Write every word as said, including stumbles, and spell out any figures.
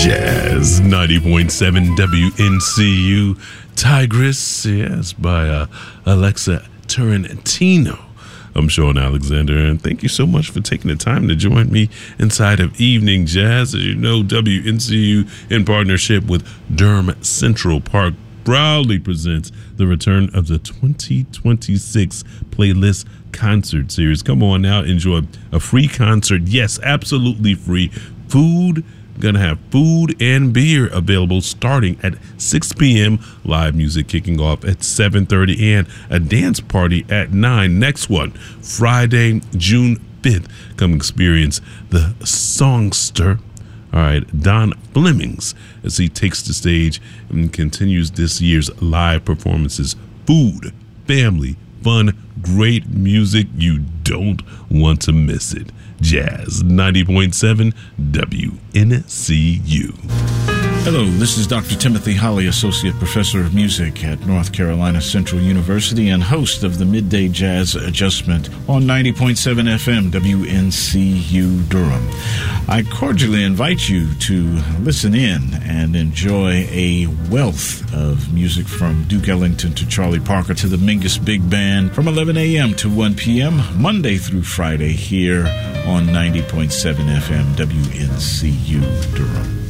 Jazz ninety point seven W N C U. Tigress, yes, by uh, Alexa Tarantino. I'm Sean Alexander, and thank you so much for taking the time to join me inside of Evening Jazz. As you know, W N C U, in partnership with Durham Central Park, proudly presents the return of the twenty twenty-six Playlist Concert Series. Come on now, enjoy a free concert. Yes, absolutely free. Food, gonna have food and beer available starting at six p.m. Live music kicking off at seven thirty, and a dance party at nine. Next one, Friday, June fifth. Come experience the songster, all right, Don Flemings, as he takes the stage and continues this year's live performances. Food, family, fun, great music. You don't want to miss it. Jazz ninety point seven W N C U. Hello, this is Doctor Timothy Holly, Associate Professor of Music at North Carolina Central University and host of the Midday Jazz Adjustment on ninety point seven F M W N C U Durham. I cordially invite you to listen in and enjoy a wealth of music from Duke Ellington to Charlie Parker to the Mingus Big Band from eleven a.m. to one p.m. Monday through Friday here on ninety point seven F M W N C U Durham.